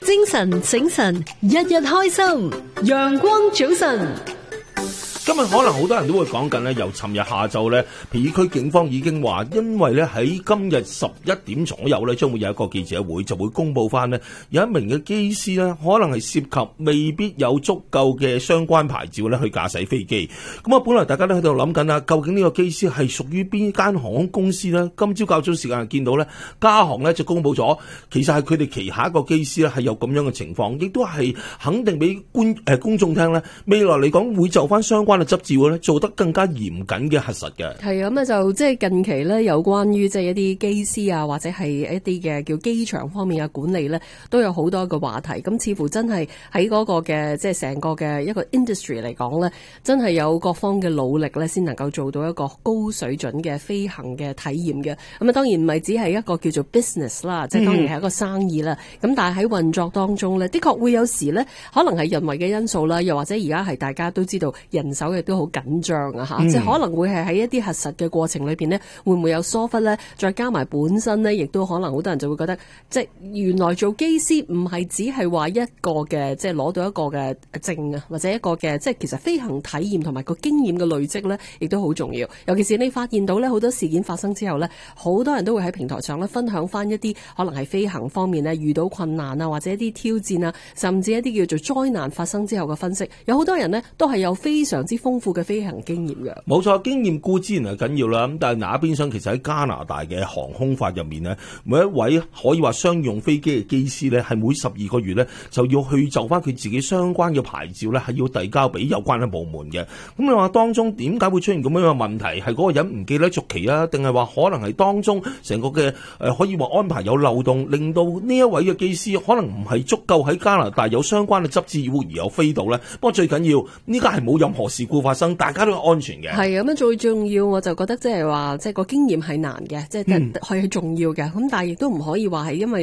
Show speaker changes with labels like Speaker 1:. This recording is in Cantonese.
Speaker 1: 精神醒神，日日開心。陽光早晨。
Speaker 2: 今日可能好多人都會講緊咧，由尋日下晝咧，皮爾區警方已經話，因為咧喺今日11點左右咧，將會有一個記者會，就會公佈翻咧有一名嘅機師咧，可能係涉及未必有足夠嘅相關牌照咧去駕駛飛機。咁啊，本來大家都喺度諗緊啦，究竟呢個機師係屬於邊間航空公司咧？今朝較早時間見到咧，加航咧就公佈咗，其實係佢哋旗下一個機師咧係有咁樣嘅情況，亦都係肯定俾公眾聽咧，未來嚟講會就翻相關嘅執照咧做得更加嚴謹嘅核實嘅。
Speaker 3: 係咁啊，就即係近期咧，有關於即係一啲機師啊，或者係一啲嘅叫機場方面嘅管理咧，都有好多嘅話題。咁似乎真係喺嗰個嘅即係成個嘅一個 industry 嚟講咧，真係有各方嘅努力咧，先能夠做到一個高水準嘅飛行嘅體驗嘅。咁啊，當然唔係只係一個叫做 business 啦，即係當然係一個生意啦。咁但係喺運作當中咧，的確會有時咧，可能係人為嘅因素啦，又或者而家係大家都知道人手亦都好緊張啊嚇，即係可能會係喺一啲核實嘅過程裏邊呢，會唔會有疏忽呢？再加埋本身呢，亦都可能好多人就會覺得，即係原來做機師唔係只係話一個嘅，即係攞到一個嘅證啊，或者一個嘅，即係其實飛行體驗同埋個經驗嘅累積呢，亦都好重要。尤其是你發現到呢，好多事件發生之後呢，好多人都會喺平台上呢分享翻一啲可能係飛行方面呢遇到困難啊，或者一啲挑戰啊，甚至一啲叫做災難發生之後嘅分析。有好多人呢，都係有非常之豐富嘅飛行經驗嘅。
Speaker 2: 冇錯，經驗固之然係緊要啦。咁但係那邊廂其實喺加拿大嘅航空法入面呢，每一位可以話商用飛機嘅機師呢，係每12個月呢就要去就翻佢自己相關嘅牌照呢，係要遞交俾有關嘅部門嘅。咁你話當中點解會出現咁樣嘅問題？係嗰個人唔記得續期啊，定係話可能係當中成個嘅可以話安排有漏洞，令到呢一位嘅機師可能唔係足夠喺加拿大有相關嘅執照而有飛到呢？不過最緊要呢家係冇任何事故發生，大家都係安全嘅。
Speaker 3: 係咁樣，最重要我就覺得即係話，即係個經驗係難嘅，即係係重要嘅。咁但係亦都唔可以話係因為